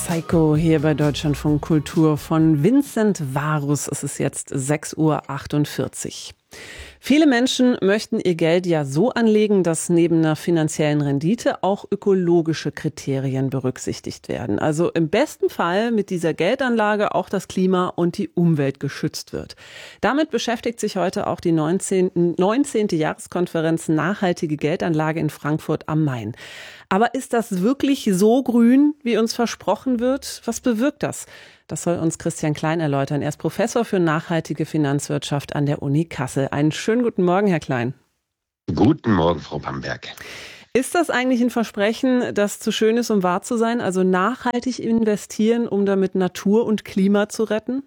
Psycho hier bei Deutschlandfunk Kultur von Vincent Varus. Es ist jetzt 6:48 Uhr. Viele Menschen möchten ihr Geld ja so anlegen, dass neben einer finanziellen Rendite auch ökologische Kriterien berücksichtigt werden. Also im besten Fall mit dieser Geldanlage auch das Klima und die Umwelt geschützt wird. Damit beschäftigt sich heute auch die 19. Jahreskonferenz Nachhaltige Geldanlage in Frankfurt am Main. Aber ist das wirklich so grün, wie uns versprochen wird? Was bewirkt das? Das soll uns Christian Klein erläutern. Er ist Professor für nachhaltige Finanzwirtschaft an der Uni Kassel. Einen schönen guten Morgen, Herr Klein. Guten Morgen, Frau Bamberg. Ist das eigentlich ein Versprechen, das zu schön ist, um wahr zu sein? Also nachhaltig investieren, um damit Natur und Klima zu retten?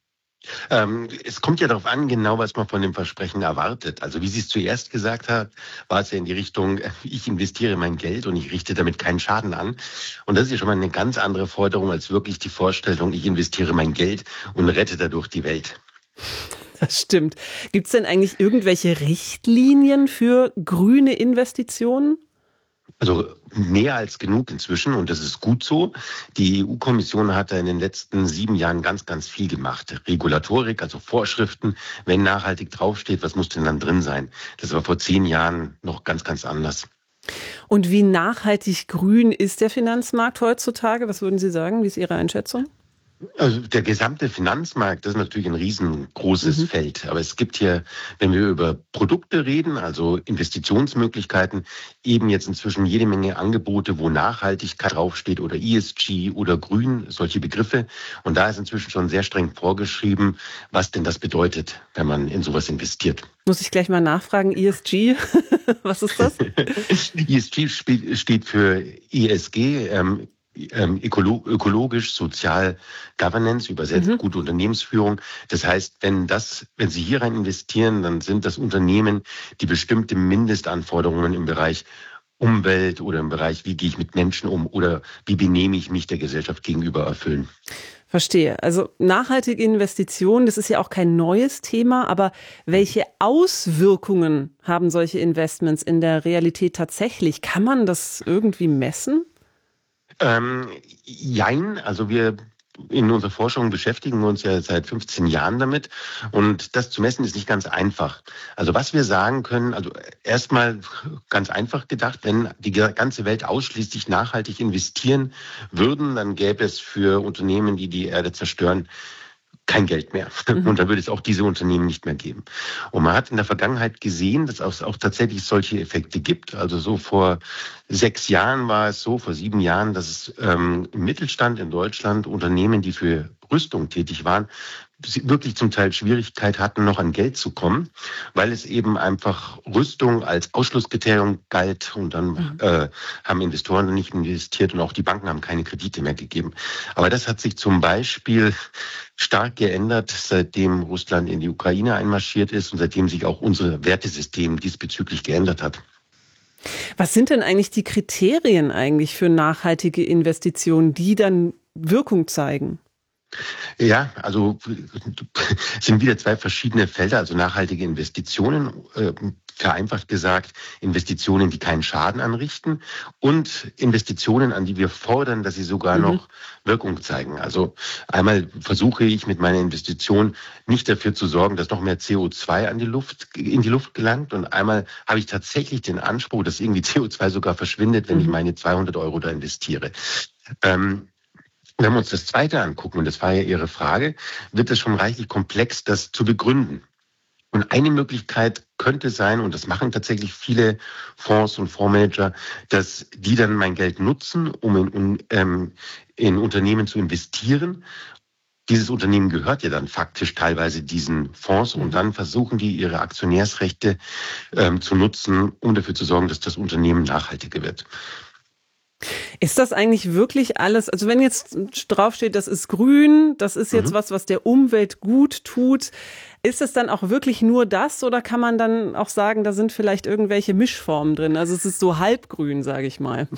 Es kommt ja darauf an, genau was man von dem Versprechen erwartet. Also wie Sie es zuerst gesagt hat, war es ja in die Richtung, ich investiere mein Geld und ich richte damit keinen Schaden an. Und das ist ja schon mal eine ganz andere Forderung als wirklich die Vorstellung, ich investiere mein Geld und rette dadurch die Welt. Das stimmt. Gibt es denn eigentlich irgendwelche Richtlinien für grüne Investitionen? Also mehr als genug inzwischen und das ist gut so. Die EU-Kommission hat da in den letzten 7 Jahren ganz, ganz viel gemacht. Regulatorik, also Vorschriften, wenn nachhaltig draufsteht, was muss denn dann drin sein? Das war vor 10 Jahren noch ganz, ganz anders. Und wie nachhaltig grün ist der Finanzmarkt heutzutage? Was würden Sie sagen? Wie ist Ihre Einschätzung? Also der gesamte Finanzmarkt, das ist natürlich ein riesengroßes Feld. Aber es gibt hier, wenn wir über Produkte reden, also Investitionsmöglichkeiten, eben jetzt inzwischen jede Menge Angebote, wo Nachhaltigkeit draufsteht oder ESG oder Grün, solche Begriffe. Und da ist inzwischen schon sehr streng vorgeschrieben, was denn das bedeutet, wenn man in sowas investiert. Muss ich gleich mal nachfragen, ESG, was ist das? ESG steht für ESG, ökologisch, sozial, Governance, übersetzt gute Unternehmensführung. Das heißt, wenn Sie hier rein investieren, dann sind das Unternehmen, die bestimmte Mindestanforderungen im Bereich Umwelt oder im Bereich, wie gehe ich mit Menschen um oder wie benehme ich mich der Gesellschaft gegenüber erfüllen. Verstehe. Also nachhaltige Investitionen, das ist ja auch kein neues Thema, aber welche Auswirkungen haben solche Investments in der Realität tatsächlich? Kann man das irgendwie messen? Jein, also wir in unserer Forschung beschäftigen uns ja seit 15 Jahren damit und das zu messen ist nicht ganz einfach. Also was wir sagen können, also erstmal ganz einfach gedacht, wenn die ganze Welt ausschließlich nachhaltig investieren würden, dann gäbe es für Unternehmen, die die Erde zerstören, kein Geld mehr. Und dann würde es auch diese Unternehmen nicht mehr geben. Und man hat in der Vergangenheit gesehen, dass es auch tatsächlich solche Effekte gibt. Also so vor 6 Jahren war es so, vor 7 Jahren, dass es im Mittelstand in Deutschland Unternehmen, die für Rüstung tätig waren, wirklich zum Teil Schwierigkeit hatten, noch an Geld zu kommen, weil es eben einfach Rüstung als Ausschlusskriterium galt und dann haben Investoren nicht investiert und auch die Banken haben keine Kredite mehr gegeben. Aber das hat sich zum Beispiel stark geändert, seitdem Russland in die Ukraine einmarschiert ist und seitdem sich auch unser Wertesystem diesbezüglich geändert hat. Was sind denn eigentlich die Kriterien eigentlich für nachhaltige Investitionen, die dann Wirkung zeigen? Ja, also es sind wieder 2 verschiedene Felder, also nachhaltige Investitionen, vereinfacht gesagt, Investitionen, die keinen Schaden anrichten und Investitionen, an die wir fordern, dass sie sogar noch Wirkung zeigen. Also einmal versuche ich mit meiner Investition nicht dafür zu sorgen, dass noch mehr CO2 in die Luft gelangt und einmal habe ich tatsächlich den Anspruch, dass irgendwie CO2 sogar verschwindet, wenn ich meine 200 Euro da investiere. Wenn wir uns das Zweite angucken, und das war ja Ihre Frage, wird es schon reichlich komplex, das zu begründen. Und eine Möglichkeit könnte sein, und das machen tatsächlich viele Fonds und Fondsmanager, dass die dann mein Geld nutzen, um in Unternehmen zu investieren. Dieses Unternehmen gehört ja dann faktisch teilweise diesen Fonds und dann versuchen die, ihre Aktionärsrechte zu nutzen, um dafür zu sorgen, dass das Unternehmen nachhaltiger wird. Ist das eigentlich wirklich alles, also wenn jetzt draufsteht, das ist grün, das ist jetzt was der Umwelt gut tut, Ist es dann auch wirklich nur das oder kann man dann auch sagen, da sind vielleicht irgendwelche Mischformen drin? Also es ist so halbgrün, sage ich mal.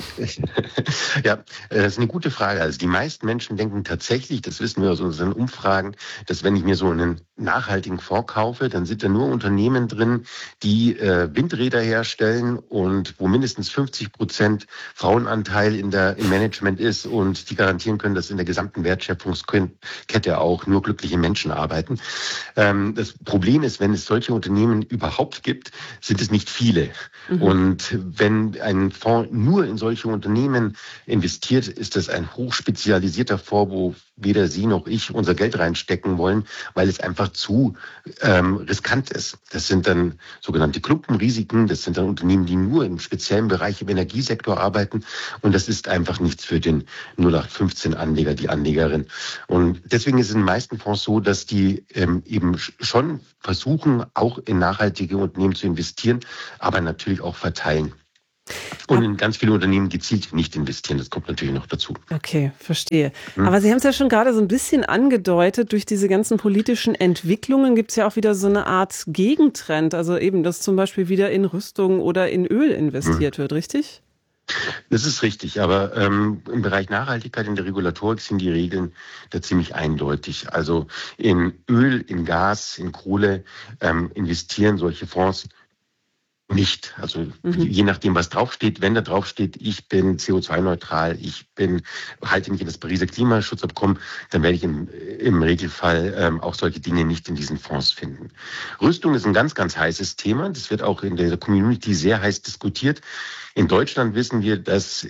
Ja, das ist eine gute Frage. Also die meisten Menschen denken tatsächlich, das wissen wir aus unseren Umfragen, dass wenn ich mir so einen nachhaltigen Fonds kaufe, dann sind da nur Unternehmen drin, die Windräder herstellen und wo mindestens 50% Frauenanteil im Management ist und die garantieren können, dass in der gesamten Wertschöpfungskette auch nur glückliche Menschen arbeiten. Das Problem ist, wenn es solche Unternehmen überhaupt gibt, sind es nicht viele. Und wenn ein Fonds nur in solche Unternehmen investiert, ist das ein hochspezialisierter Fonds, wo weder Sie noch ich unser Geld reinstecken wollen, weil es einfach zu riskant ist. Das sind dann sogenannte Klumpenrisiken, das sind dann Unternehmen, die nur im speziellen Bereich im Energiesektor arbeiten und das ist einfach nichts für den 0815-Anleger, die Anlegerin. Und deswegen ist es in den meisten Fonds so, dass die eben schon versuchen, auch in nachhaltige Unternehmen zu investieren, aber natürlich auch verteilen. Und in ganz viele Unternehmen gezielt nicht investieren. Das kommt natürlich noch dazu. Okay, verstehe. Aber Sie haben es ja schon gerade so ein bisschen angedeutet, durch diese ganzen politischen Entwicklungen gibt es ja auch wieder so eine Art Gegentrend. Also eben, dass zum Beispiel wieder in Rüstung oder in Öl investiert wird, richtig? Das ist richtig, aber im Bereich Nachhaltigkeit in der Regulatorik sind die Regeln da ziemlich eindeutig. Also in Öl, in Gas, in Kohle investieren solche Fonds nicht. Also je nachdem, was draufsteht, wenn da draufsteht, ich bin CO2-neutral, halte mich in das Pariser Klimaschutzabkommen, dann werde ich im Regelfall auch solche Dinge nicht in diesen Fonds finden. Rüstung ist ein ganz, ganz heißes Thema. Das wird auch in der Community sehr heiß diskutiert. In Deutschland wissen wir, dass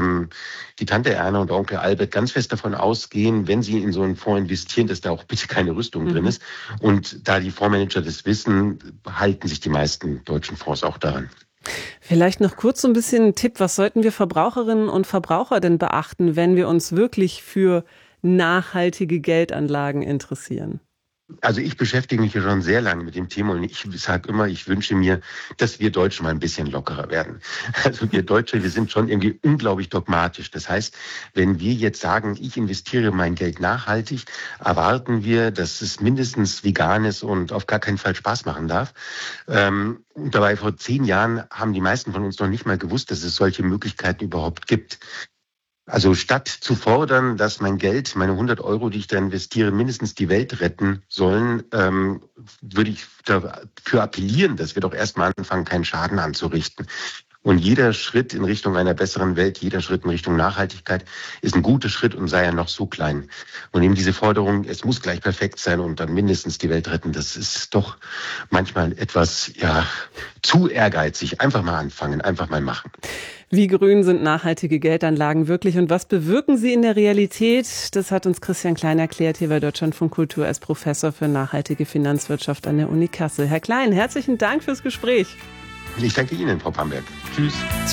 die Tante Erna und Onkel Albert ganz fest davon ausgehen, wenn sie in so einen Fonds investieren, dass da auch bitte keine Rüstung drin ist. Und da die Fondsmanager das wissen, halten sich die meisten deutschen Fonds auch daran. Vielleicht noch kurz so ein bisschen ein Tipp, was sollten wir Verbraucherinnen und Verbraucher denn beachten, wenn wir uns wirklich für nachhaltige Geldanlagen interessieren? Also ich beschäftige mich ja schon sehr lange mit dem Thema und ich sage immer, ich wünsche mir, dass wir Deutschen mal ein bisschen lockerer werden. Also wir Deutsche, wir sind schon irgendwie unglaublich dogmatisch. Das heißt, wenn wir jetzt sagen, ich investiere mein Geld nachhaltig, erwarten wir, dass es mindestens vegan ist und auf gar keinen Fall Spaß machen darf. Und dabei vor 10 Jahren haben die meisten von uns noch nicht mal gewusst, dass es solche Möglichkeiten überhaupt gibt. Also statt zu fordern, dass mein Geld, meine 100 Euro, die ich da investiere, mindestens die Welt retten sollen, würde ich dafür appellieren, dass wir doch erstmal anfangen, keinen Schaden anzurichten. Und jeder Schritt in Richtung einer besseren Welt, jeder Schritt in Richtung Nachhaltigkeit ist ein guter Schritt und sei er noch so klein. Und eben diese Forderung, es muss gleich perfekt sein und dann mindestens die Welt retten, das ist doch manchmal etwas zu ehrgeizig. Einfach mal anfangen, einfach mal machen. Wie grün sind nachhaltige Geldanlagen wirklich und was bewirken sie in der Realität? Das hat uns Christian Klein erklärt, hier bei Deutschlandfunk Kultur als Professor für nachhaltige Finanzwirtschaft an der Uni Kassel. Herr Klein, herzlichen Dank fürs Gespräch. Ich danke Ihnen, Frau Pamberg. Tschüss.